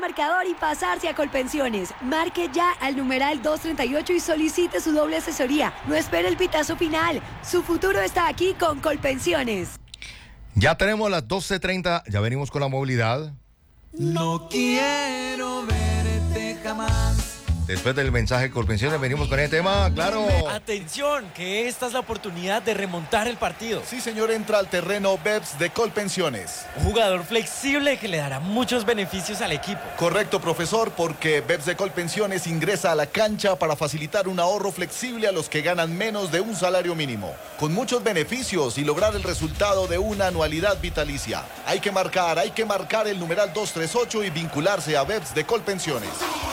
marcador y pasarse a Colpensiones. Marque ya al numeral 238 y solicite su doble asesoría. No espere el pitazo final. Su futuro está aquí con Colpensiones. Ya tenemos las 12:30, ya venimos con la movilidad. No quiero verte jamás. Después del mensaje Colpensiones venimos con el tema, claro. Atención, que esta es la oportunidad de remontar el partido. Sí, señor, entra al terreno BEPS de Colpensiones. Un jugador flexible que le dará muchos beneficios al equipo. Correcto, profesor, porque BEPS de Colpensiones ingresa a la cancha para facilitar un ahorro flexible a los que ganan menos de un salario mínimo, con muchos beneficios y lograr el resultado de una anualidad vitalicia. Hay que marcar el numeral 238 y vincularse a BEPS de Colpensiones.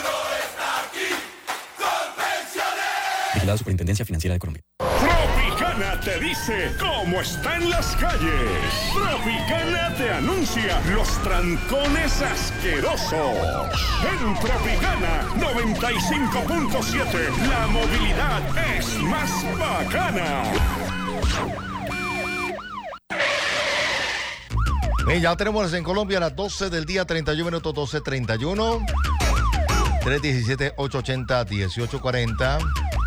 La Superintendencia Financiera de Colombia. Tropicana te dice cómo está en las calles. Tropicana te anuncia los trancones asquerosos. En Tropicana 95.7, la movilidad es más bacana. Bien, ya tenemos en Colombia a las 12 del día, 31 minutos, 12:31. 317-880-1840.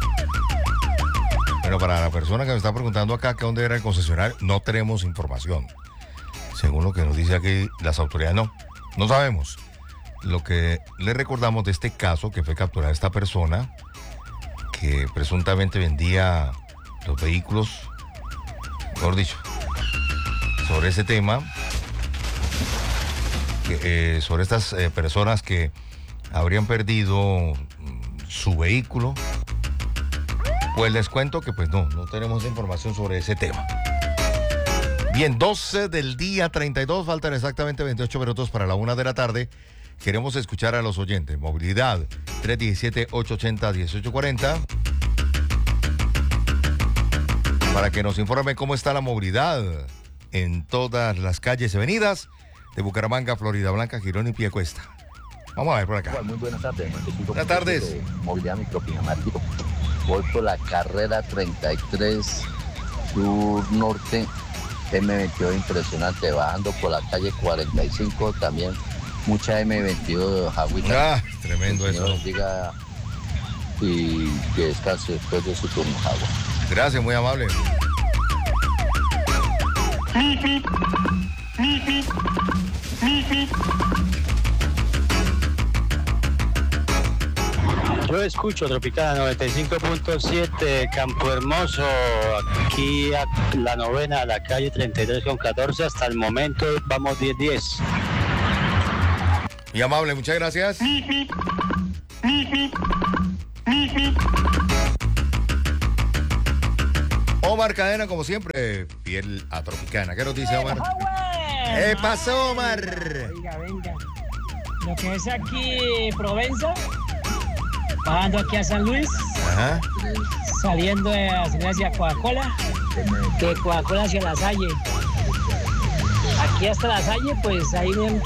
Bueno, para la persona que me está preguntando acá que dónde era el concesionario, no tenemos información. Según lo que nos dice aquí las autoridades, no sabemos. Lo que le recordamos de este caso, que fue capturada esta persona, que presuntamente vendía los vehículos, mejor dicho, sobre ese tema, sobre estas personas que habrían perdido su vehículo. Pues les cuento que pues no tenemos información sobre ese tema. Bien, 12 del día, 32, faltan exactamente 28 minutos para la 1 de la tarde. Queremos escuchar a los oyentes. Movilidad, 317-880-1840. Para que nos informe cómo está la movilidad en todas las calles y avenidas de Bucaramanga, Florida Blanca, Girón y Piedecuesta. Vamos a ver por acá. Muy buenas tardes. Buenas tardes. Movilidad micropinamático. Voy por la carrera 33 sur norte, M22 impresionante, bajando por la calle 45, también mucha M22 agüita. Tremendo eso. Diga y que descanse después de su turno, agua. Gracias, muy amable. Yo escucho Tropicana 95.7, Campo Hermoso, aquí a la novena, a la calle 33 con 14, hasta el momento vamos 10-10. Muy amable, muchas gracias. Omar Cadena, como siempre, fiel a Tropicana. ¿Qué nos dice Omar? ¿Qué pasó, Omar? Oiga, venga. Lo que es aquí Provenza, bajando aquí a San Luis, Ajá. saliendo hacia Coca-Cola, de Coca-Cola hacia La Salle. Aquí hasta La Salle, pues hay un